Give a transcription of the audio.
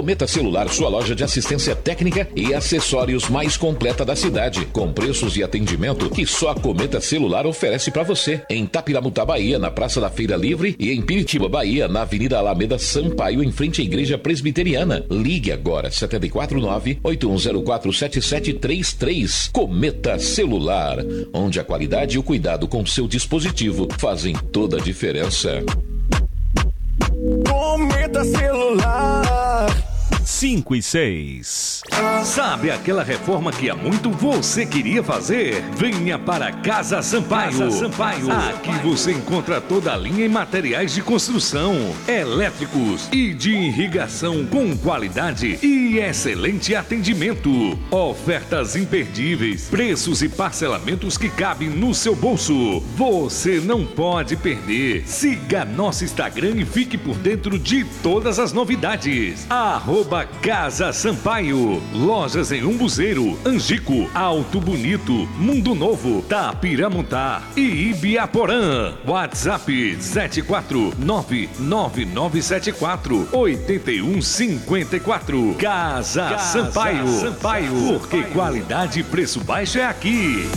Cometa Celular, sua loja de assistência técnica e acessórios mais completa da cidade, com preços e atendimento que só a Cometa Celular oferece para você. Em Tapiramutá, Bahia, na Praça da Feira Livre, e em Piritiba, Bahia, na Avenida Alameda Sampaio, em frente à Igreja Presbiteriana. Ligue agora, 749-8104-7733. Cometa Celular, onde a qualidade e o cuidado com seu dispositivo fazem toda a diferença. Cometa Celular 5 e 6. Sabe aquela reforma que há muito você queria fazer? Venha para Casa Sampaio. Aqui você encontra toda a linha em materiais de construção, elétricos e de irrigação com qualidade e excelente atendimento. Ofertas imperdíveis, preços e parcelamentos que cabem no seu bolso. Você não pode perder. Siga nosso Instagram e fique por dentro de todas as novidades. @Casa Sampaio. Lojas em Umbuzeiro, Angico, Alto Bonito, Mundo Novo, Tapiramutá e Ibiaporã. WhatsApp 74999748154. Casa Sampaio. Porque qualidade e preço baixo é aqui.